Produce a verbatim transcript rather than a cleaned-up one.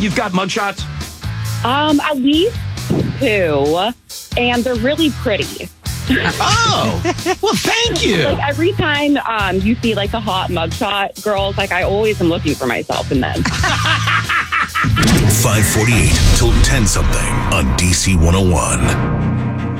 you've got mugshots? Um, at least two, and they're really pretty. Oh, well, thank you. Like every time um, you see like a hot mugshot, girls, like I always am looking for myself in them. five forty-eight till ten something on D C one oh one.